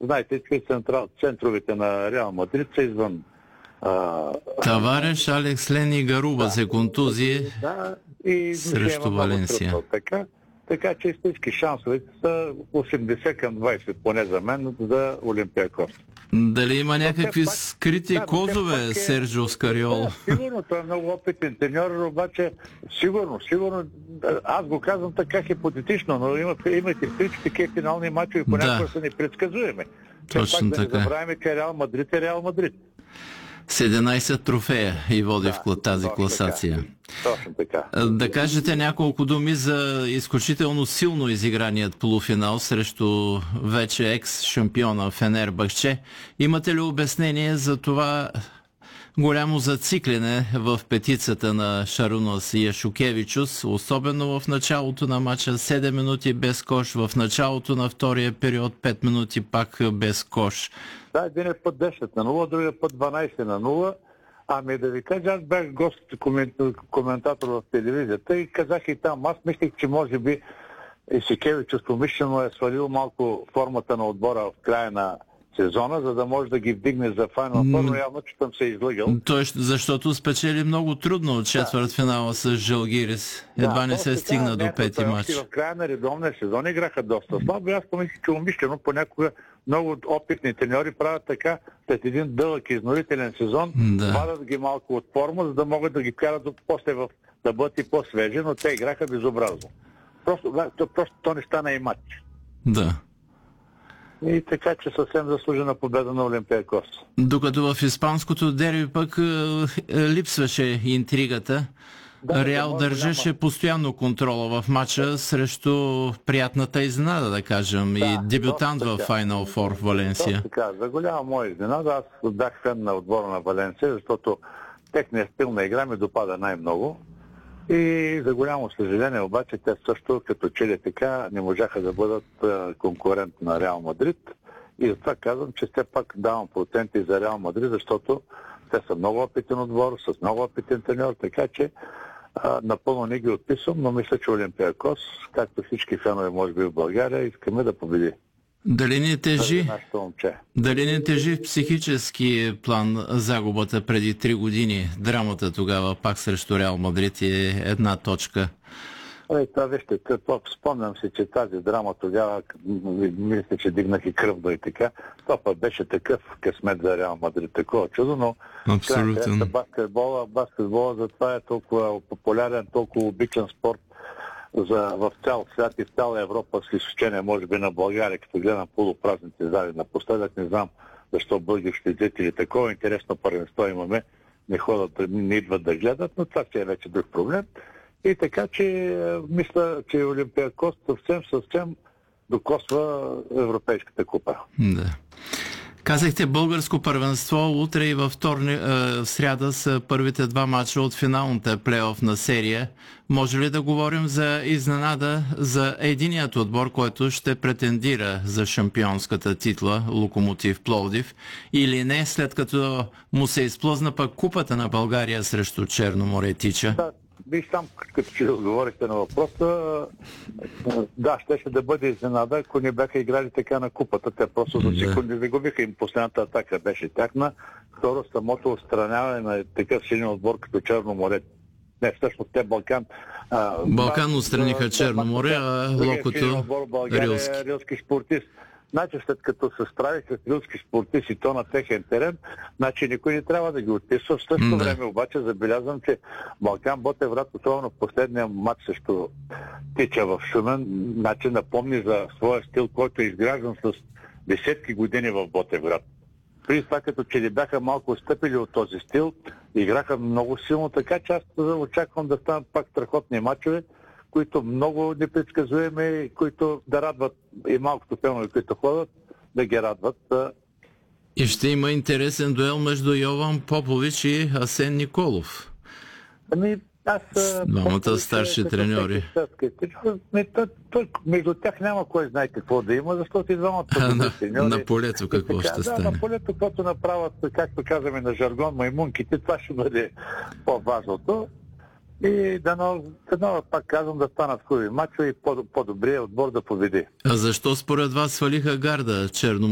знаете, че центровете на Реал Мадрид са извън. Тавареш, Алекс Лени и Гаруба се контузии срещу Валенсия. Така че истински шансовете са 80 към 20, поне за мен, за Олимпиакос. Дали има някакви скрити козове, Серджио Скариол? Сигурно, той е много опитен треньор, обаче сигурно, аз го казвам така хипотетично, но имате всички такива финални мачове, понякога са непредсказуеми. Точно така. Да не забравяме, че Реал Мадрид е Реал Мадрид. С 11 трофея и води в тази класация. Точно така. Да кажете няколко думи за изключително силно изиграният полуфинал срещу вече екс-шампиона Фенербахче. Имате ли обяснение за това голямо зациклене в петицата на Шарунас и Яшукевичус, особено в началото на матча 7 минути без кош, в началото на втория период 5 минути пак без кош? Да, един е път 10 на 0, другия път 12 на 0. Ами да ви кажа, аз бях гост, коментатор в телевизията и казах и там. Аз мислех, че може би Яшукевичус помишлено е свалил малко формата на отбора в края на сезона, за да може да ги вдигне за Final Four, но явно, че съм се излъгал. Той, защото спечели много трудно от четвъртфинала с Жалгирис. Едва не се стигна до пети матч. В края на редовния сезон играха доста слабо. Аз помислих, че умишлено понякога много опитни треньори правят така, след един дълъг изнорителен сезон, вадат ги малко от форма, за да могат да ги карат после да бъдат и по-свежи, но те играха безобразно. Просто то не стана и матч. Да. И така, че съвсем заслужена победа на Олимпиакос. Докато в испанското дерби пък липсваше интригата, Реал държеше постоянно контрола в матча срещу приятната изненада, да кажем, и дебютант в Final Four в Валенсия. Така, за голяма моя изненада, аз бях фен на отбора на Валенсия, защото техният стил на игра ми допада най-много. И за голямо съжаление обаче те също като че ли така не можаха да бъдат конкурент на Реал Мадрид. И затова казвам, че все пак давам проценти за Реал Мадрид, защото те са много опитен отбор, с много опитен треньор, така че напълно не ги отписвам, но мисля, че Олимпиакос, както всички фенове може би в България, искаме да победи. Дали не тежи в психически план загубата преди 3 години? Драмата тогава пак срещу Реал Мадрид е една точка. Това вижте, спомням се, че тази драма тогава, мисля, че дигнах и кръвно и така. Това път беше такъв късмет за Реал Мадрид, такова чудо, но абсолютно. Баскетбола затова е толкова популярен, толкова обичан спорт в цял свят и в цяла Европа, с изключение, може би, на България, като гледам полупразните зали напоследък. Не знам защо българските зрители такова интересно първенство имаме, не идват да гледат, но това си е вече друг проблем. И така, че мисля, че Олимпиакос съвсем докосва Европейската купа. Да. Казахте българско първенство. Утре и в сряда са първите 2 мача от финалната плейоф на серия. Може ли да говорим за изненада за единият отбор, който ще претендира за шампионската титла Локомотив Пловдив, или не, след като му се изплъзна пък купата на България срещу Черно море тича? Виж сам, като че отговорихте на въпроса, да, щеше да бъде изненада, ако не бяха играли така на купата. Те просто за секунди загубиха, им последната атака беше тяхна. Второ, самото отстраняване на такъв силен отбор като Черно море. Не, всъщност те Балкан отстраниха Черно море, а Локото Рилски спортист. Значи, след като се справи с рилски спортисти и то на техен терен, значи никой не трябва да ги отписва. В същото време обаче забелязвам, че Балкан Ботевград, особено в последния матч срещу Тича в Шумен, значи напомни за своя стил, който е изграждан с десетки години в Ботевград. При това, като че ли бяха малко отстъпили от този стил, играха много силно, така че аз очаквам да станат пак страхотни мачове, които много непредсказуеми, които да радват и малкото фенове, които ходят, да ги радват. И ще има интересен дуел между Йован Попович и Асен Николов. Двамата старши треньори. Между тях няма кой знае какво да има, защото и двамата треньори. На полето какво ще стане? Да, на полето, което направят, както казваме на жаргон, маймунките, това ще бъде по-важното. И дано, пак казвам, да станат хубави мачове и по-добрия отбор да победи. А защо според вас свалиха гарда Черно